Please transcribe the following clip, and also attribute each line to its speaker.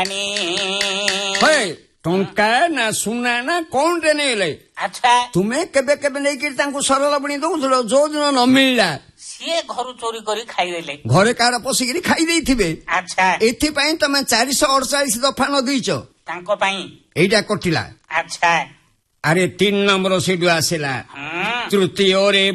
Speaker 1: କହାନୀ
Speaker 2: ଟଙ୍କା ନା ସୁନା ନା କଣଟେ ନେଇଲେ
Speaker 1: ଆଚ୍ଛା
Speaker 2: ତୁମେ କେବେ କେବେ ନେଇକିରି ତାଙ୍କୁ ସରଳ ବୁଣି ଦଉଥିଲ ଯୋଉଦିନ ନ ମିଳିଲା
Speaker 1: ସିଏ ଘରୁ ଚୋରି କରି ଖାଇଦେଲେ
Speaker 2: ଘରେ କାହାର ପଶିକିରି ଖାଇ ଦେଇଥିବେ
Speaker 1: ଆଚ୍ଛା
Speaker 2: ଏଥିପାଇଁ ତମେ 448 ଦଫା ନ ଦେଇଛ
Speaker 1: ତାଙ୍କ ପାଇଁ
Speaker 2: ଏଇଟା କଟିଲା
Speaker 1: ଆଚ୍ଛା
Speaker 2: ଆରେ 3 ନମ୍ବର ସେଇଠୁ ଆସିଲା
Speaker 1: ହୁଁ
Speaker 2: ତୃତୀୟରେ